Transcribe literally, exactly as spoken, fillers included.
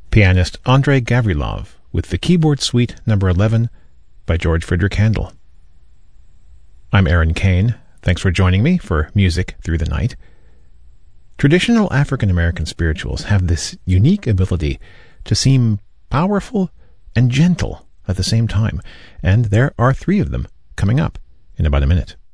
pianist Andrei Gavrilov with the Keyboard Suite number eleven by George Frideric Handel. I'm Aaron Kane. Thanks for joining me for Music Through the Night. Traditional African American spirituals have this unique ability to seem powerful and gentle at the same time, and there are three of them coming up in about a minute.